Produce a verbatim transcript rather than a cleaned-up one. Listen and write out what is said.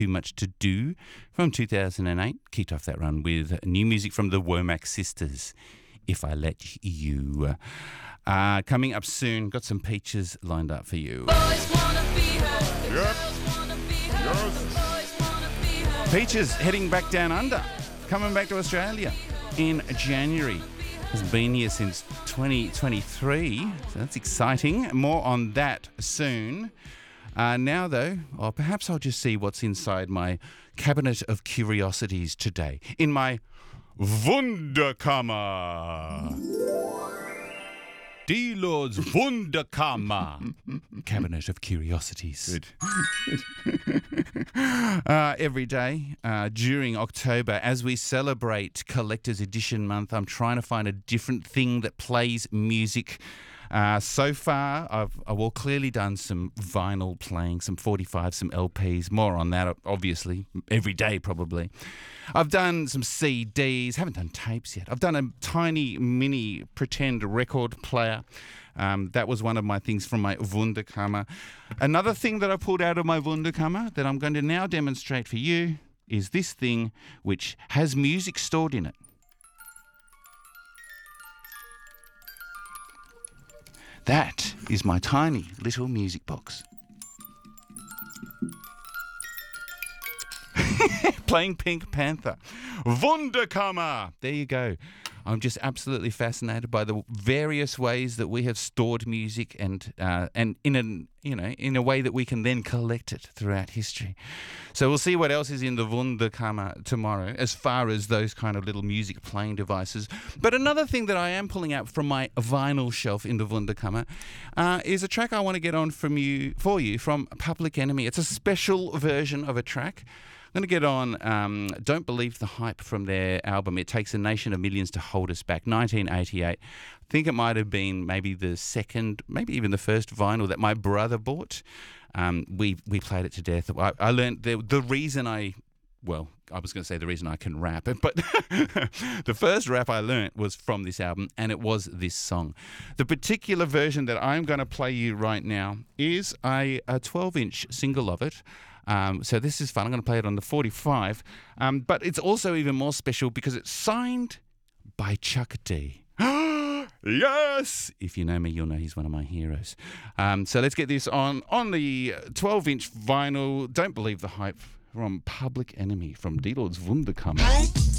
Too Much to Do from two thousand eight. Kicked off that run with new music from the Womack Sisters, If I Let You. Uh, coming up soon, got some peaches lined up for you. Boys wanna be her. The Yep. girls wanna be her. Yes. The boys wanna be her. Peaches heading back down under, coming back to Australia in January. Has been here since twenty twenty-three, so that's exciting. More on that soon. Uh, now, though, or perhaps I'll just see what's inside my cabinet of curiosities today in my Wunderkammer. Die Lord's Wunderkammer. Cabinet of Curiosities. Good. Uh, every day uh, during October, as we celebrate Collector's Edition Month, I'm trying to find a different thing that plays music. Uh, so far, I've, I've well, clearly done some vinyl playing, some forty-five, some L Ps, more on that, obviously, every day probably. I've done some C Ds, haven't done tapes yet. I've done a tiny mini pretend record player. Um, that was one of my things from my Wunderkammer. Another thing that I pulled out of my Wunderkammer that I'm going to now demonstrate for you is this thing which has music stored in it. That is my tiny little music box. Playing Pink Panther. Wunderkammer! There you go. I'm just absolutely fascinated by the various ways that we have stored music and uh, and in a you know in a way that we can then collect it throughout history. So we'll see what else is in the Wunderkammer tomorrow as far as those kind of little music playing devices. But another thing that I am pulling out from my vinyl shelf in the Wunderkammer uh, is a track I want to get on from you for you from Public Enemy. It's a special version of a track. I'm going to get on um, Don't Believe the Hype from their album It Takes a Nation of Millions to Hold Us Back, nineteen eighty-eight. I think it might have been maybe the second, maybe even the first vinyl that my brother bought. Um, we we played it to death. I, I learned the, the reason I, well, I was going to say the reason I can rap, but the first rap I learnt was from this album, and it was this song. The particular version that I'm going to play you right now is a twelve-inch single of it. Um, so this is fun. I'm going to play it on the forty-five. Um, but it's also even more special because it's signed by Chuck D. Yes! If you know me, you'll know he's one of my heroes. Um, so let's get this on on the twelve-inch vinyl. Don't Believe the Hype from Public Enemy from D-Lord's Wunderkammer.